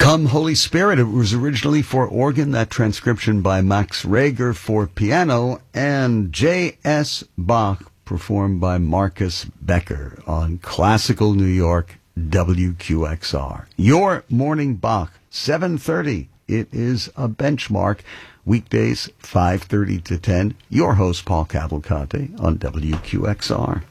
Come Holy Spirit. It was originally for organ, that transcription by Max Reger for piano, and J.S. Bach performed by Marcus Becker on Classical New York WQXR. Your morning Bach, 7:30. It is a benchmark. Weekdays, 5:30 to 10. Your host, Paul Cavalcante, on WQXR.